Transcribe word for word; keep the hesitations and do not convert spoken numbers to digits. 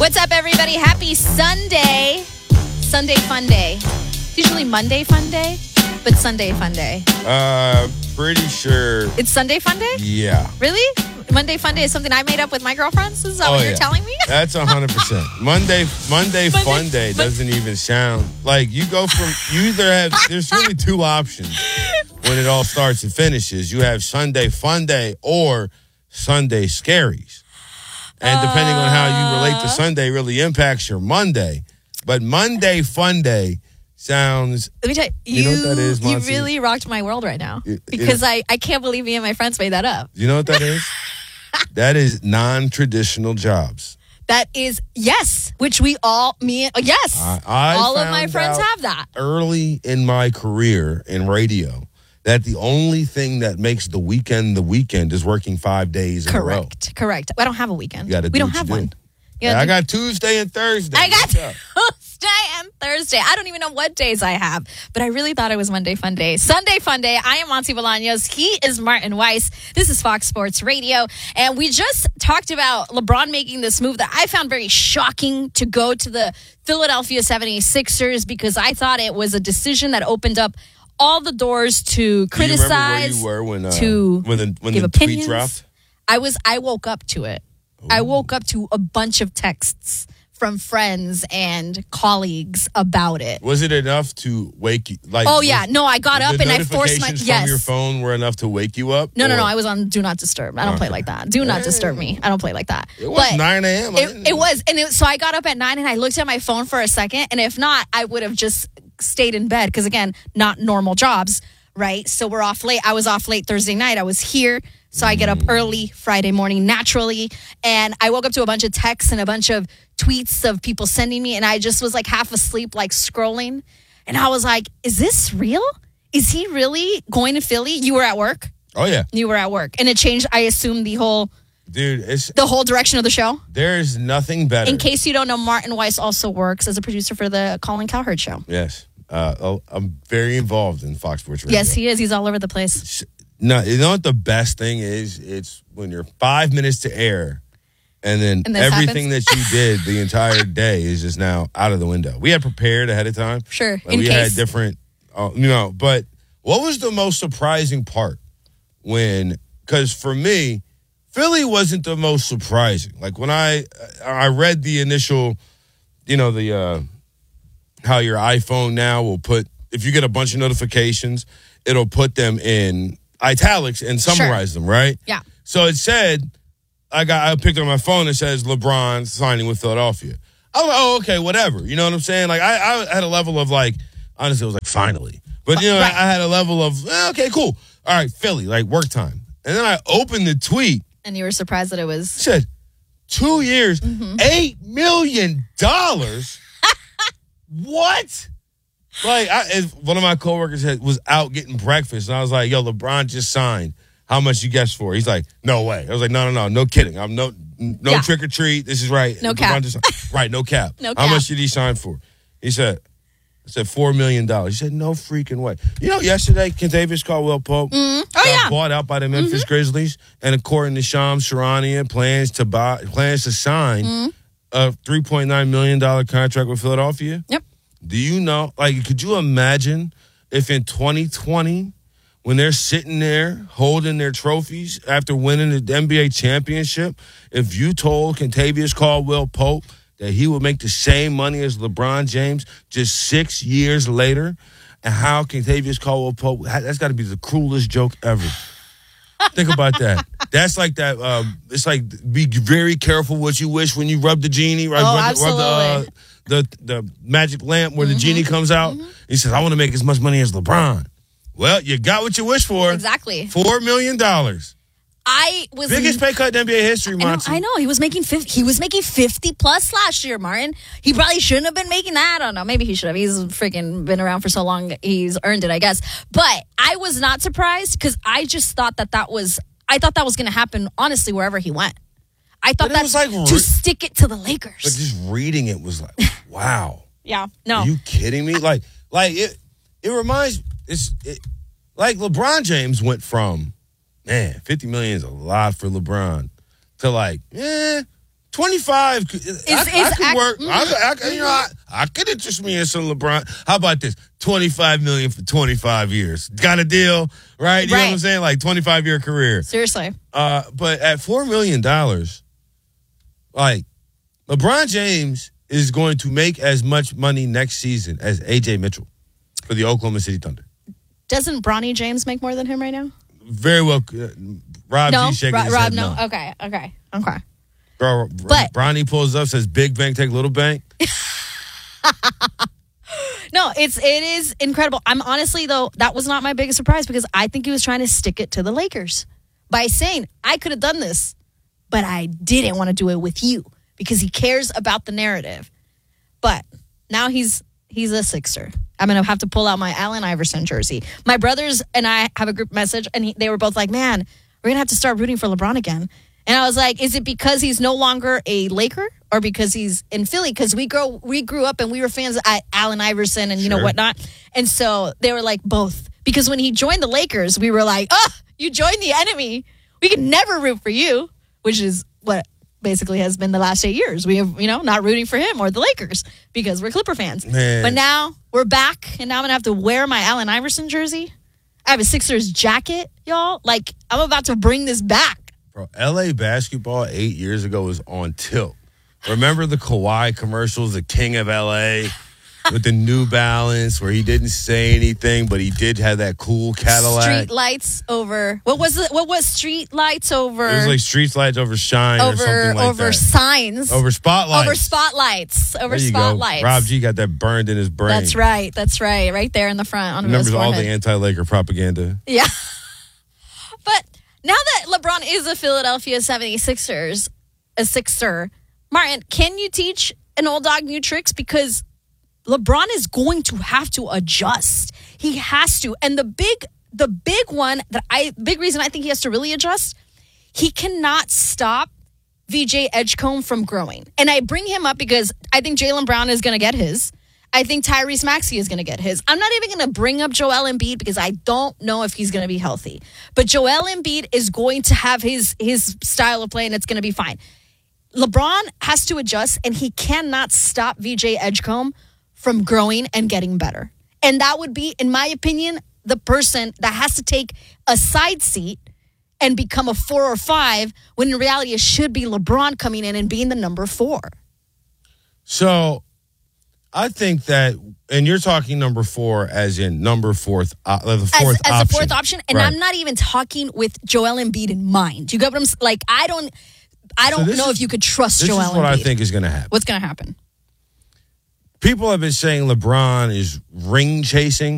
What's up, everybody? Happy Sunday. Sunday fun day. It's usually Monday fun day, but Sunday fun day. Uh, pretty sure. It's Sunday fun day? Yeah. Really? Monday fun day is something I made up with my girlfriends? Is that oh, what yeah. you're telling me? That's one hundred percent. Monday Monday fun day doesn't even sound like you go from, you either have, there's really two options when it all starts and finishes. You have Sunday fun day or Sunday scaries. And depending on how you relate to Sunday really impacts your Monday. But Monday fun day sounds. Let me tell you, you, you know what that is, you Monty? really rocked my world right now. It- because it- I, I can't believe me and my friends made that up. You know what that is? That is non-traditional jobs. That is, yes, which we all, me, uh, yes. I, I all of my found friends out have that. Early in my career in radio, that the only thing that makes the weekend the weekend is working five days in a row. Correct, correct. I don't have a weekend. You gotta do we don't what have you do. one. You Yeah, gotta I do- got Tuesday and Thursday. I got What's up? Tuesday and Thursday. I don't even know what days I have, but I really thought it was Monday Fun Day. Sunday Fun Day. I am Monty Bolaños. He is Martin Weiss. This is Fox Sports Radio. And we just talked about LeBron making this move that I found very shocking to go to the Philadelphia seventy-sixers because I thought it was a decision that opened up all the doors to criticize, Do you remember where you were when, uh, to when the, when give the opinions. tweet dropped? I was. I woke up to it. Ooh. I woke up to a bunch of texts from friends and colleagues about it. Was it enough to wake you? Like, oh yeah, no, I got up and I forced my notifications yes. from your phone were enough to wake you up? No, no, or? no. I was on Do Not Disturb. I don't Okay. play like that. Do not Hey. disturb me. I don't play like that. It was But nine a.m. It, it was, and it, so I got up at nine and I looked at my phone for a second, and if not, I would have just stayed in bed because again, not normal jobs, right? So we're off late. I was off late Thursday night. I was here. So I get up early Friday morning naturally. And I woke up to a bunch of texts and a bunch of tweets of people sending me. And I just was like half asleep, like scrolling. And I was like, is this real? Is he really going to Philly? You were at work? Oh, yeah. You were at work. And it changed, I assume, the whole Dude, it's the whole direction of the show. There's nothing better. In case you don't know, Martin Weiss also works as a producer for the Colin Cowherd show. Yes. Uh, oh, I'm very involved in Fox Sports Radio. Yes, he is. He's all over the place. No, you know what the best thing is? It's when you're five minutes to air, and then And this everything happens? that you did the entire day is just now out of the window. We had prepared ahead of time. Sure, Like in we case. had different, uh, you know. But what was the most surprising part when? Because for me, Philly wasn't the most surprising. Like when I I read the initial, you know, the uh, how your iPhone now will put if you get a bunch of notifications, it'll put them in italics and summarize Sure. them, right? Yeah. So it said, I got I picked up my phone. It says LeBron signing with Philadelphia. I'm like, oh, okay, whatever. You know what I'm saying? Like I, I had a level of like, honestly, it was like finally, but you know, Right. I, I had a level of eh, okay, cool. All right, Philly, like work time. And then I opened the tweet. And you were surprised that it was... Said two years, Mm-hmm. eight million dollars. What? Like, I, if one of my coworkers had, was out getting breakfast, and I was like, "Yo, LeBron just signed. How much you guess for?" He's like, "No way." I was like, "No, no, no, no kidding. I'm no, no Yeah. trick or treat. This is right. No LeBron cap. just- right, no cap. No How cap. much did he sign for?" He said, "I said four million dollars." He said, "No freaking way." You know, yesterday, Kentavious Caldwell Pope Oh, got yeah. bought out by the Memphis Grizzlies, and according to Shams Charania, plans to buy, plans to sign Mm-hmm. a three point nine million dollar contract with Philadelphia. Yep. Do you know? Like, could you imagine if in twenty twenty, when they're sitting there holding their trophies after winning the N B A championship, if you told Kentavious Caldwell Pope that he would make the same money as LeBron James just six years later, and how Kentavious Caldwell Pope, that's got to be the cruelest joke ever. Think about that. That's like that. Um, it's like be very careful what you wish when you rub the genie, right? Oh, rub, the- absolutely. Rub the, uh, the the magic lamp where the genie comes out. He says, "I want to make as much money as LeBron." Well, you got what you wish for. Exactly. Four million dollars, I was... biggest pay cut in N B A history, I know, Monty. I know. He was making fifty, he was making fifty plus last year, Martin. He probably shouldn't have been making that. I don't know. Maybe he should have. He's freaking been around for so long. He's earned it, I guess. But I was not surprised because I just thought that that was... I thought that was going to happen, honestly, wherever he went. I thought But it that was like to re- stick it to the Lakers. But just reading it was like, wow. Yeah. No. Are you kidding me? Like, like it. It reminds. It's it, like LeBron James went from, man, fifty million is a lot for LeBron, to like, eh, twenty-five. I, is I could ac- work. mm-hmm. I, could- I, could- you know, I, I could interest me in some LeBron. How about this? twenty-five million for twenty-five years. Got a deal, right? You know what I'm Right. saying? Like twenty-five year career. Seriously. Uh, but at four million dollars, like LeBron James is going to make as much money next season as A J Mitchell for the Oklahoma City Thunder. Doesn't Bronny James make more than him right now? Very well. Uh, Rob No, G shaking Ro- his Rob, head no. no. Okay, okay, okay. Bro, But- Bronny pulls up, says big bank, take little bank. No, it's it is incredible. I'm honestly though, that was not my biggest surprise because I think he was trying to stick it to the Lakers by saying, I could have done this, but I didn't want to do it with you because he cares about the narrative. But now he's he's a Sixer. I'm gonna have to pull out my Allen Iverson jersey. My brothers and I have a group message, and he, they were both like, "Man, we're gonna have to start rooting for LeBron again." And I was like, "Is it because he's no longer a Laker, or because he's in Philly?" Because we grow we grew up and we were fans of Allen Iverson and you know Sure. whatnot. And so they were like both. Because when he joined the Lakers, we were like, "Oh, you joined the enemy. We can never root for you," which is what basically has been the last eight years. We have, you know, not rooting for him or the Lakers because we're Clipper fans. Man. But now we're back, and now I'm going to have to wear my Allen Iverson jersey. I have a Sixers jacket, y'all. Like, I'm about to bring this back. Bro, L A basketball eight years ago was on tilt. Remember the Kawhi commercials, the King of L A with the New Balance, where he didn't say anything, but he did have that cool Cadillac. Street lights over. What was it? What was street lights over? It was like street lights over shine or over something like over that. signs. Over spotlights. Over spotlights. Over There you spotlights. go. Rob G got that burned in his brain. That's right. That's right. Right there in the front on his Remembers all the forehead. anti-Laker propaganda. Yeah. But now that LeBron is a Philadelphia seventy-sixers, a Sixer, Martin, can you teach an old dog new tricks? Because LeBron is going to have to adjust. He has to. And the big the big one that I big reason I think he has to really adjust, he cannot stop V J Edgecombe from growing. And I bring him up because I think Jaylen Brown is going to get his. I think Tyrese Maxey is going to get his. I'm not even going to bring up Joel Embiid because I don't know if he's going to be healthy. But Joel Embiid is going to have his his style of play, and it's going to be fine. LeBron has to adjust, and he cannot stop V J Edgecombe from growing and getting better. And that would be, in my opinion, the person that has to take a side seat and become a four or five, when in reality it should be LeBron coming in and being the number four. So I think that, and you're talking number four as in number fourth, uh, the fourth as, as option. a fourth option, and Right. I'm not even talking with Joel Embiid in mind. Do you get what I'm s- like? I don't, I So don't this know is- if you could trust This Joel is what Embiid. I think is going to happen. What's going to happen? People have been saying LeBron is ring chasing.